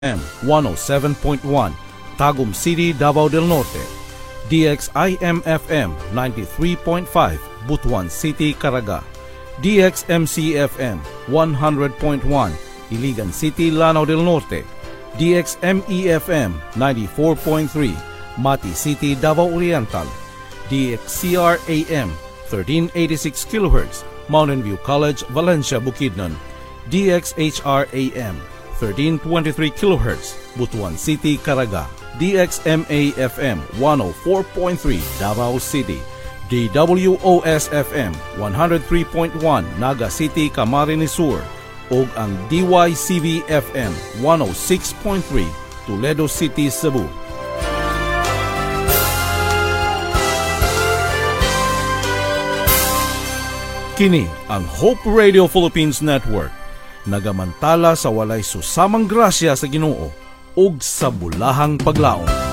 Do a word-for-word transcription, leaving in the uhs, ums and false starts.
M one oh seven point one, Tagum City, Davao del Norte. D X I M F M ninety-three point five, Butuan City, Caraga. D X M C F M one hundred point one, Iligan City, Lanao del Norte. D X M E F M ninety-four point three, Mati City, Davao Oriental. D X C R A M thirteen eighty-six kilohertz, Mountain View College, Valencia, Bukidnon. D X H R A M thirteen twenty-three kilohertz, Butuan City, Caraga. D X M A F M one oh four point three, Davao City. D W O S F M one oh three point one, Naga City, Camarines Sur. Ug ang D Y C V F M one oh six point three, Toledo City, Cebu. Kini ang Hope Radio Philippines Network, nagamantala sa walay susamang grasya sa Ginoo ug sa bulahang paglaom.